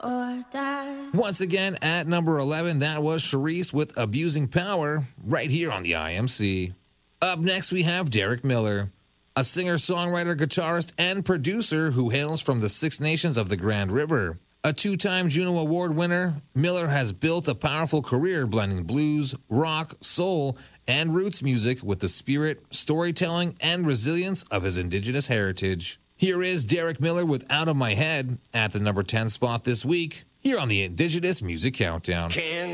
or die. Once again, at number 11, that was Charisse with Abusing Power, right here on the IMC. Up next, we have Derek Miller, a singer-songwriter, guitarist, and producer who hails from the Six Nations of the Grand River. A two-time Juno Award winner, Miller has built a powerful career blending blues, rock, soul, and roots music with the spirit, storytelling, and resilience of his indigenous heritage. Here is Derek Miller with Out of My Head at the number 10 spot this week, here on the Indigenous Music Countdown.